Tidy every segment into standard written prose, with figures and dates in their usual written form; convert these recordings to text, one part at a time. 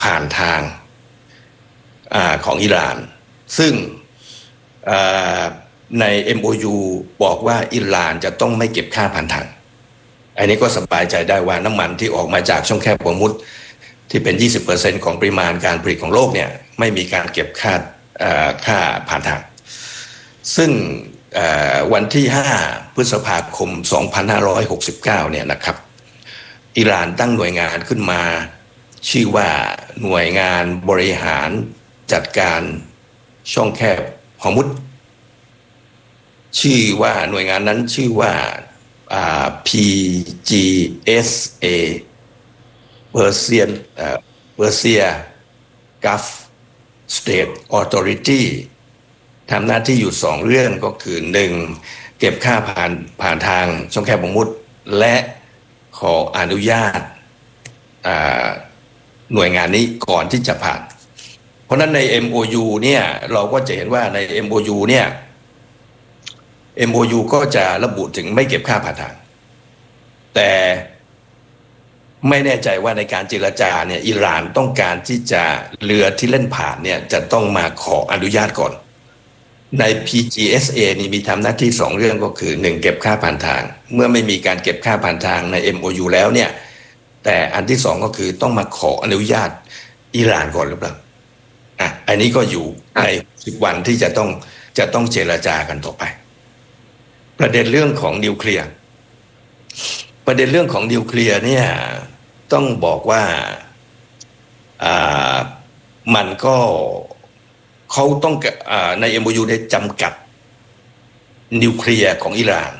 ผ่านทางของอิหร่านซึ่งใน MOU บอกว่าอิหร่านจะต้องไม่เก็บค่าผ่านทางอันนี้ก็สบายใจได้ว่าน้ำมันที่ออกมาจากช่องแคบฮอร์มุซที่เป็น 20% ของปริมาณการผลิตของโลกเนี่ยไม่มีการเก็บค่าผ่านทางซึ่งวันที่5พฤษภาคม2569เนี่ยนะครับอิหร่านตั้งหน่วยงานขึ้นมาชื่อว่าหน่วยงานบริหารจัดการช่องแคบฮอร์มุซชื่อว่าหน่วยงานนั้นชื่อว่าPGSA Persia Gulf State Authority ทำหน้าที่อยู่2เรื่องก็คือ1เก็บค่าผ่านทางช่องแคบฮอร์มุซและขออนุญาตหน่วยงานนี้ก่อนที่จะผ่านเพราะนั้นใน MOU เนี่ยเราก็จะเห็นว่าใน MOU เนี่ย MOU ก็จะระบุถึงไม่เก็บค่าผ่านทางแต่ไม่แน่ใจว่าในการเจรจาเนี่ยอิหร่านต้องการที่จะเรือที่เล่นผ่านเนี่ยจะต้องมาขออนุญาตก่อนใน PGSA นี่มีทำหน้าที่2เรื่องก็คือ1เก็บค่าผ่านทางเมื่อไม่มีการเก็บค่าผ่านทางใน MOU แล้วเนี่ยแต่อันที่2ก็คือต้องมาขออนุญาตอิหร่านก่อนหรือเปล่าอันนี้ก็อยู่ใน10วันที่จะต้องเจรจากันต่อไปประเด็นเรื่องของนิวเคลียร์เนี่ยต้องบอกว่ามันก็เขาต้องใน MOU ได้จำกัดนิวเคลียร์ของอิหร่าน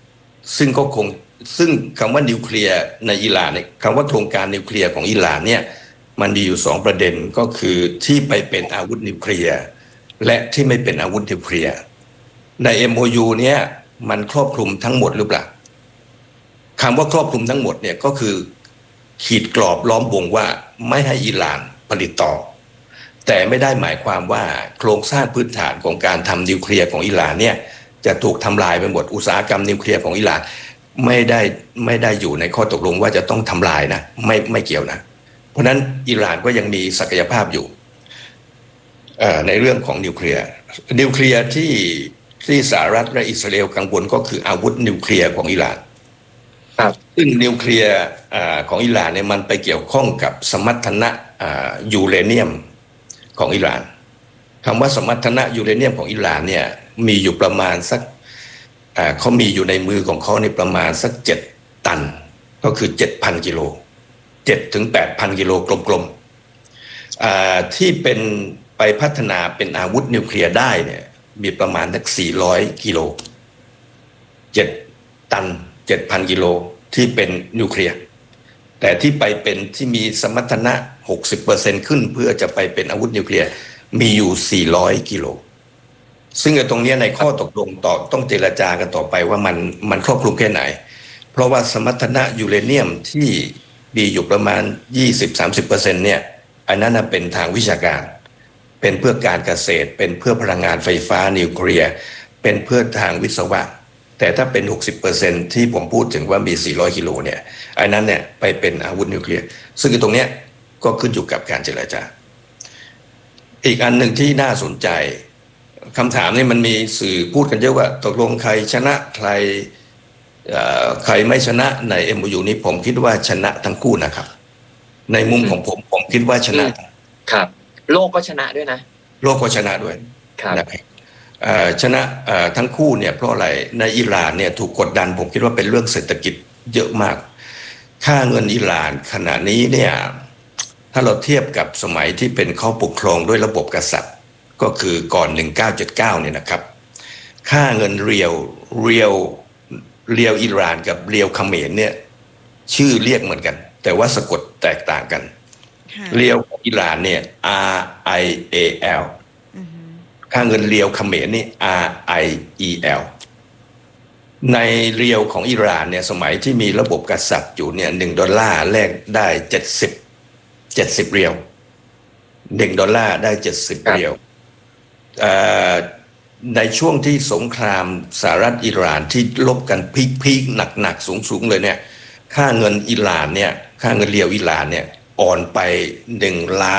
ซึ่งคำว่านิวเคลียร์ในอิหร่านเนี่ยคำว่าโครงการนิวเคลียร์ของอิหร่านเนี่ยมันมีอยู่2ประเด็นก็คือที่ไปเป็นอาวุธนิวเคลียร์และที่ไม่เป็นอาวุธนิวเคลียร์ใน MOU เนี่ยมันครอบคลุมทั้งหมดหรือเปล่าคำว่าครอบคลุมทั้งหมดเนี่ยก็คือขีดกรอบล้อมวงว่าไม่ให้อิหร่านผลิตต่อแต่ไม่ได้หมายความว่าโครงสร้างพื้นฐานของการทำนิวเคลียร์ของอิหร่านเนี่ยจะถูกทำลายไปหมดอุตสาหกรรมนิวเคลียร์ของอิหร่านไม่ได้อยู่ในข้อตกลงว่าจะต้องทำลายนะไม่เกี่ยวนะเพราะนั้นอิหร่านก็ยังมีศักยภาพอยู่ในเรื่องของนิวเคลียร์ที่สหรัฐและอิสราเอลกังวลก็คืออาวุธนิวเคลียร์ของอิหร่านซึ่งนิวเคลียร์ของอิหร่านเนี่ยมันไปเกี่ยวข้องกับสมรรถนะยูเรเนียมของอิหร่านคำว่าสมรรถนะยูเรเนียมของอิหร่านเนี่ยมีอยู่ประมาณสักเขามีอยู่ในมือของเขาในประมาณสัก7ตันก็คือ 7,000 กิโล7 ถึง 8,000 กิโลกลมๆที่เป็นไปพัฒนาเป็นอาวุธนิวเคลียร์ได้เนี่ยมีประมาณสัก400 กิโล7 ตัน 7,000 กิโลที่เป็นนิวเคลียร์แต่ที่ไปเป็นที่มีสมรรถนะ 60% ขึ้นเพื่อจะไปเป็นอาวุธนิวเคลียร์มีอยู่400 กิโลซึ่งตรงนี้ในข้อตกลงต้องเจรจากันต่อไปว่ามันครอบคลุมแค่ไหนเพราะว่าสมรรถนะยูเรเนียมที่มีอยู่ประมาณ 20-30% เนี่ยอันนั้นเป็นทางวิชาการเป็นเพื่อการเกษตรเป็นเพื่อพลังงานไฟฟ้านิวเคลียร์เป็นเพื่อทางวิศวะแต่ถ้าเป็น 60% ที่ผมพูดถึงว่ามี400 กิโลเนี่ยอันนั้นเนี่ยไปเป็นอาวุธนิวเคลียร์ซึ่งตรงเนี้ยก็ขึ้นอยู่กับการเจรจาอีกอันหนึ่งที่น่าสนใจคำถามนี้มันมีสื่อพูดกันเยอะว่าตกลงใครชนะใครไม่ชนะใน MOU นี้ผมคิดว่าชนะทั้งคู่นะครับในมุมของผมคิดว่าชนะครับโลกก็ชนะด้วยนะโลกก็ชนะด้วยนะครับชนะทั้งคู่เนี่ยเพราะอะไรในอิหร่านเนี่ยถูกกดดันผมคิดว่าเป็นเรื่องเศรษฐกิจเยอะมากค่าเงินอิหร่านขณะนี้เนี่ยถ้าเราเทียบกับสมัยที่เป็นเขาปกครองด้วยระบบกษัตริย์ก็คือก่อน1979เนี่ยนะครับค่าเงินเรียวอิหร่านกับเรียวเขมรเนี่ยชื่อเรียกเหมือนกันแต่ว่าสะกดแตกต่างกันเรียวของอิหร่านเนี่ย RIAL ค่าเงินเรียวเขมรนี่ RIEL ในเรียวของอิหร่านเนี่ยสมัยที่มีระบบกษัตริย์อยู่เนี่ย$1แลกได้70เรียว$1ได้70เรียวในช่วงที่สงครามสหรัฐอิหร่านที่ลบกันพีคหนักสูงเลยเนี่ยค่าเงินอิหร่านเนี่ยค่าเงินเรียวอิหร่านเนี่ยอ่อนไป1ล้าน